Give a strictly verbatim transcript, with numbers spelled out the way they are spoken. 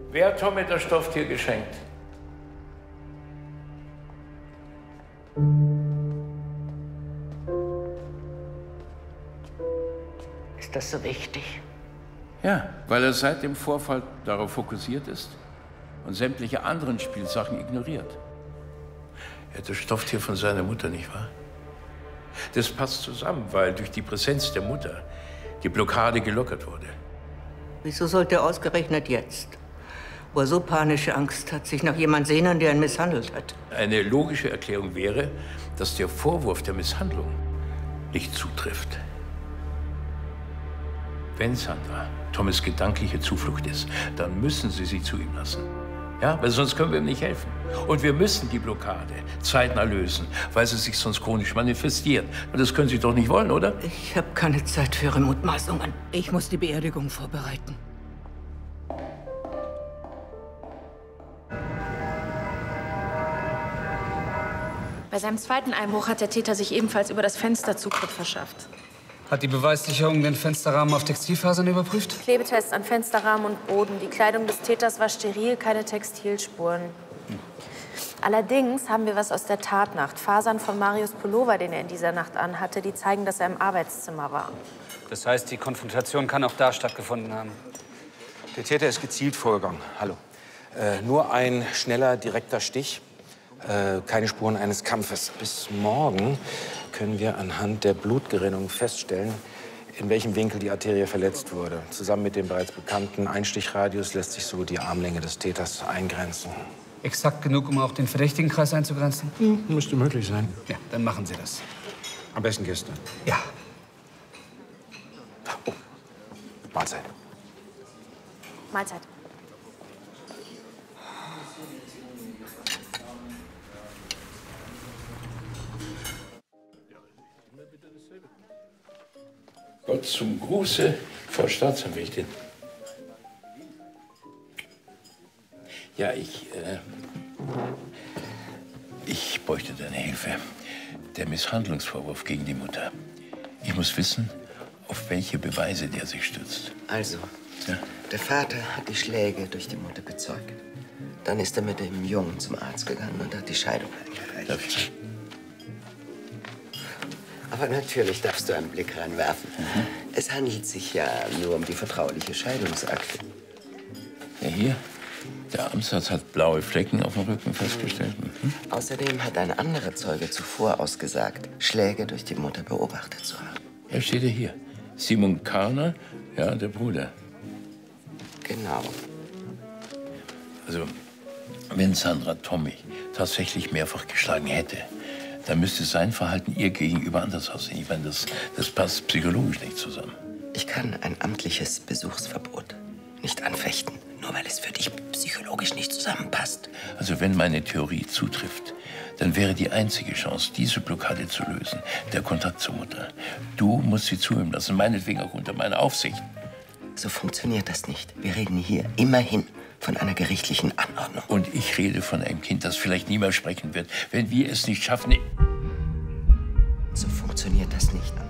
Wer hat Tommy das Stofftier geschenkt? Ist das so wichtig? Ja, weil er seit dem Vorfall darauf fokussiert ist und sämtliche anderen Spielsachen ignoriert. Er hat das Stofftier von seiner Mutter, nicht wahr? Das passt zusammen, weil durch die Präsenz der Mutter die Blockade gelockert wurde. Wieso sollte er ausgerechnet jetzt, wo er so panische Angst hat, sich nach jemand sehnen, der ihn misshandelt hat? Eine logische Erklärung wäre, dass der Vorwurf der Misshandlung nicht zutrifft. Wenn Sandra Tommys gedankliche Zuflucht ist, dann müssen Sie sie zu ihm lassen. Ja, weil sonst können wir ihm nicht helfen. Und wir müssen die Blockade zeitnah lösen, weil sie sich sonst chronisch manifestiert. Und das können Sie doch nicht wollen, oder? Ich habe keine Zeit für Ihre Mutmaßungen. Ich muss die Beerdigung vorbereiten. Bei seinem zweiten Einbruch hat der Täter sich ebenfalls über das Fenster Zugriff verschafft. Hat die Beweissicherung den Fensterrahmen auf Textilfasern überprüft? Klebetests an Fensterrahmen und Boden. Die Kleidung des Täters war steril, keine Textilspuren. Hm. Allerdings haben wir was aus der Tatnacht. Fasern von Marius Pullover, den er in dieser Nacht anhatte, die zeigen, dass er im Arbeitszimmer war. Das heißt, die Konfrontation kann auch da stattgefunden haben. Der Täter ist gezielt vorgegangen. Hallo. Äh, nur ein schneller, direkter Stich. Äh, keine Spuren eines Kampfes. Bis morgen können wir anhand der Blutgerinnung feststellen, in welchem Winkel die Arterie verletzt wurde. Zusammen mit dem bereits bekannten Einstichradius lässt sich so die Armlänge des Täters eingrenzen. Exakt genug, um auch den Verdächtigenkreis einzugrenzen? Hm, müsste möglich sein. Ja, dann machen Sie das. Am besten gestern. Ja. Oh. Mahlzeit. Mahlzeit. Gott zum Gruße, Frau Staatsanwältin. Ja, ich, äh, ich bräuchte deine Hilfe. Der Misshandlungsvorwurf gegen die Mutter. Ich muss wissen, auf welche Beweise der sich stützt. Also, ja? Der Vater hat die Schläge durch die Mutter bezeugt. Dann ist er mit dem Jungen zum Arzt gegangen und hat die Scheidung eingereicht. Darf ich? Aber natürlich darfst du einen Blick reinwerfen. Mhm. Es handelt sich ja nur um die vertrauliche Scheidungsakte. Ja, hier. Der Amtsarzt hat blaue Flecken auf dem Rücken festgestellt. Mhm. Außerdem hat ein anderer Zeuge zuvor ausgesagt, Schläge durch die Mutter beobachtet zu haben. Er steht ja hier. Simon Karner, ja, der Bruder. Genau. Also, wenn Sandra Tommy tatsächlich mehrfach geschlagen hätte, dann müsste sein Verhalten ihr gegenüber anders aussehen. Ich meine, das, das passt psychologisch nicht zusammen. Ich kann ein amtliches Besuchsverbot nicht anfechten, nur weil es für dich psychologisch nicht zusammenpasst. Also wenn meine Theorie zutrifft, dann wäre die einzige Chance, diese Blockade zu lösen, der Kontakt zur Mutter. Du musst sie zu ihm lassen, meinetwegen auch unter meiner Aufsicht. So funktioniert das nicht. Wir reden hier immerhin von einer gerichtlichen Anordnung. Und ich rede von einem Kind, das vielleicht nie mehr sprechen wird, wenn wir es nicht schaffen. So funktioniert das nicht.